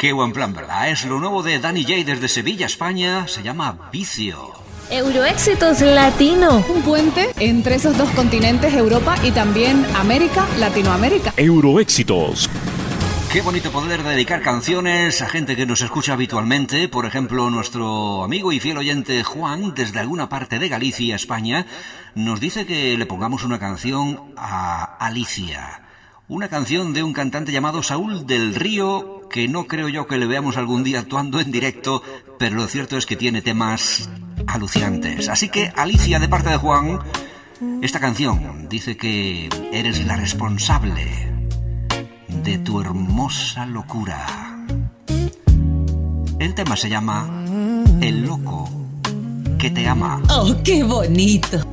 Qué buen plan, ¿verdad? Es lo nuevo de Danny J desde Sevilla, España. Se llama Vicio. Euroéxitos Latino. Un puente entre esos dos continentes, Europa y también América, Latinoamérica. Euroéxitos. Qué bonito poder dedicar canciones a gente que nos escucha habitualmente. Por ejemplo, nuestro amigo y fiel oyente Juan, desde alguna parte de Galicia, España, nos dice que le pongamos una canción a Alicia. Una canción de un cantante llamado Saúl del Río, que no creo yo que le veamos algún día actuando en directo, pero lo cierto es que tiene temas alucinantes. Así que, Alicia, de parte de Juan, esta canción dice que eres la responsable de tu hermosa locura. El tema se llama El loco que te ama. ¡Oh, qué bonito!